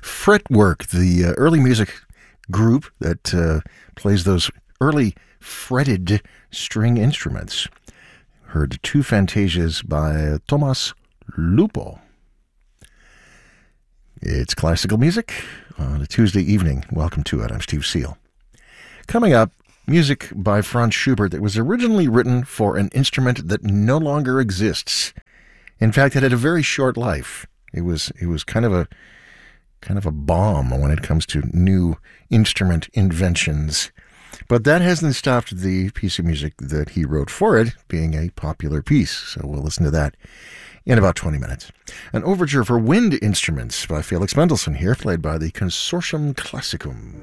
Fretwork, the early music group that plays those early fretted string instruments. Heard two fantasias by Thomas Lupo. It's classical music on a Tuesday evening. Welcome to it. I'm Steve Seal. Coming up, music by Franz Schubert that was originally written for an instrument that no longer exists. In fact, it had a very short life. It was kind of a bomb when it comes to new instrument inventions. But that hasn't stopped the piece of music that he wrote for it being a popular piece. So we'll listen to that in about 20 minutes. An overture for wind instruments by Felix Mendelssohn here, played by the Consortium Classicum.